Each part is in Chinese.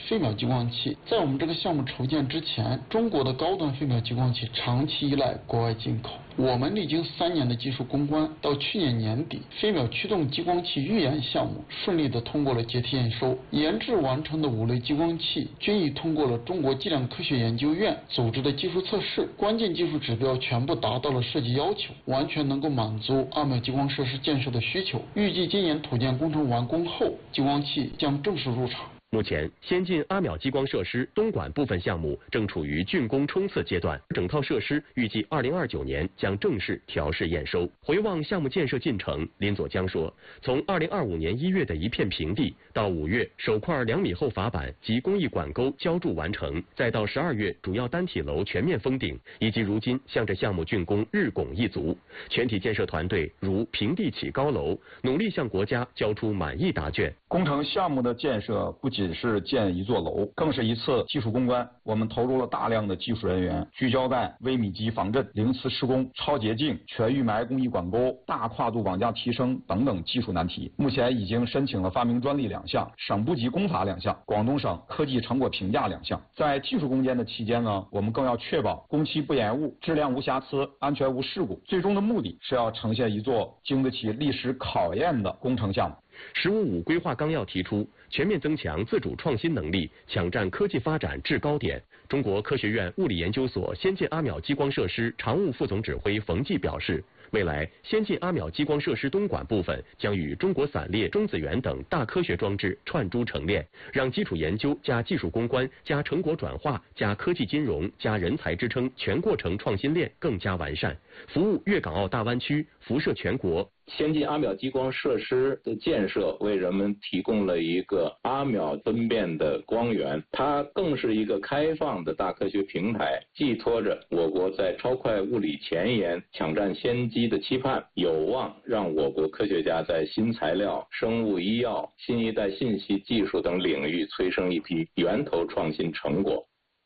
飞秒激光器。在我们这个项目筹建之前，中国的高端飞秒激光器长期依赖国外进口。我们历经3年的技术攻关，到去年年底，飞秒驱动激光器预研项目顺利地通过了阶梯验收，研制完成的5类激光器均已通过了中国计量科学研究院组织的技术测试，关键技术指标全部达到了设计要求，完全能够满足2秒激光设施建设的需求。预计今年土建工程完工后，激光器将正式入场。 目前，先进2秒激光设施东莞部分项目正处于竣工冲刺阶段，整套设施预计2029年将正式调试验收。回望项目建设进程，林佐江说，从2025年1月的一片平地，到5月首块2米厚法板及工艺管沟浇筑完成，再到12月主要单体楼全面封顶，以及如今向着项目竣工日拱一卒，全体建设团队如平地起高楼，努力向国家交出满意答卷。 工程项目的建设不仅是建一座楼，更是一次技术攻关。我们投入了大量的技术人员，聚焦在微米级防震、零磁施工、超洁净、全预埋工艺管沟、大跨度网架提升等等技术难题。目前已经申请了发明专利2项、省部级工法2项、广东省科技成果评价2项。在技术攻坚的期间呢，我们更要确保工期不延误、质量无瑕疵、安全无事故。最终的目的是要呈现一座经得起历史考验的工程项目。 “15+5”规划纲要提出，全面增强自主创新能力，抢占科技发展制高点。中国科学院物理研究所先进2秒激光设施常务副总指挥冯骥表示，未来先进2秒激光设施东莞部分将与中国散列、中子源等大科学装置串珠成链，让基础研究加技术攻关加成果转化加科技金融加人才支撑全过程创新链更加完善，服务粤港澳大湾区，辐射全国。 先进2秒激光设施的建设为人们提供了一个2秒分辨的光源，它更是一个开放的大科学平台，寄托着我国在超快物理前沿抢占先机的期盼，有望让我国科学家在新材料、生物医药、新一代信息技术等领域催生一批源头创新成果。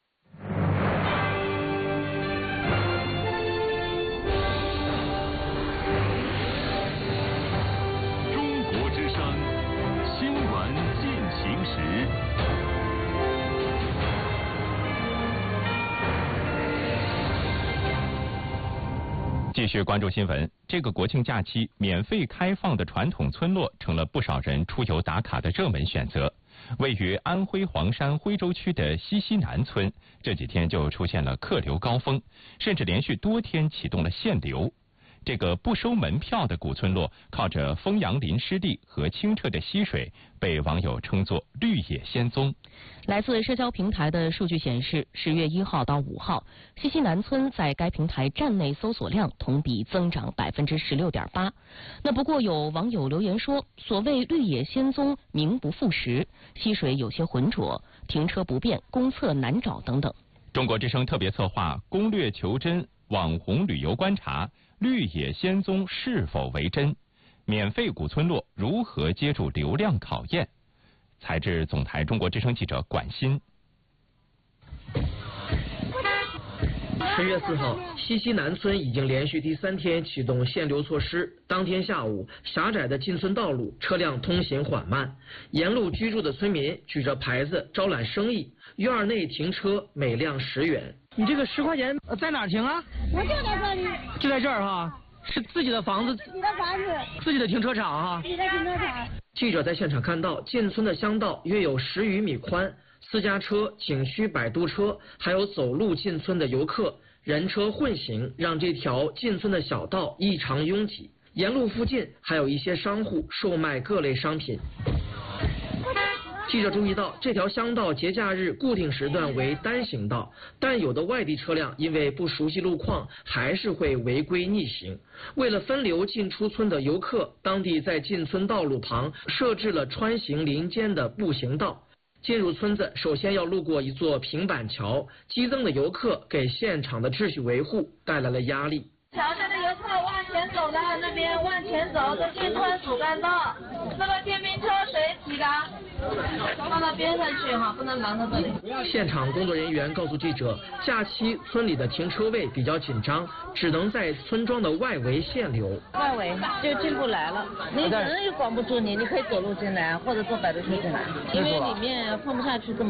继续关注新闻，这个国庆假期免费开放的传统村落成了不少人出游打卡的热门选择。位于安徽黄山徽州区的西溪南村，这几天就出现了客流高峰，甚至连续多天启动了限流。这个不收门票的古村落，靠着丰阳林湿地和清澈的溪水，被网友称作“绿野仙踪”。 来自社交平台的数据显示，10月1号到5号，西溪南村在该平台站内搜索量同比增长16.8%。那不过有网友留言说，所谓“绿野仙踪”名不副实，溪水有些浑浊，停车不便，公厕难找等等。 中国之声特别策划攻略求真网红旅游观察，绿野仙踪是否为真？免费古村落如何接住流量考验？采自总台中国之声记者管欣。 10月4号，西溪南村已经连续第3天启动限流措施。当天下午，狭窄的进村道路车辆通行缓慢，沿路居住的村民举着牌子招揽生意，院内停车每辆10元。你这个10块钱在哪儿停啊？ 我就在这里。 就在这儿哈？是自己的房子？ 自己的房子。 自己的停车场哈？ 自己的停车场。 记者在现场看到，进村的乡道约有10余米宽，私家车、景区摆渡车，还有走路进村的游客，人车混行，让这条进村的小道异常拥挤。沿路附近还有一些商户售卖各类商品。记者注意到，这条乡道节假日固定时段为单行道，但有的外地车辆因为不熟悉路况，还是会违规逆行。为了分流进出村的游客，当地在进村道路旁设置了穿行林间的步行道。进入村子，首先要路过一座平板桥，激增的游客给现场的秩序维护带来了压力。 桥下的游客往前走的，那边往前走都是村主干道，那个电瓶车谁骑的？放到边上去哈，不能拦到这里。 现场工作人员告诉记者，假期村里的停车位比较紧张，只能在村庄的外围限流。 外围就进不来了，你人也管不住你，你可以走路进来，或者坐摆渡车进来，因为里面放不下去这么。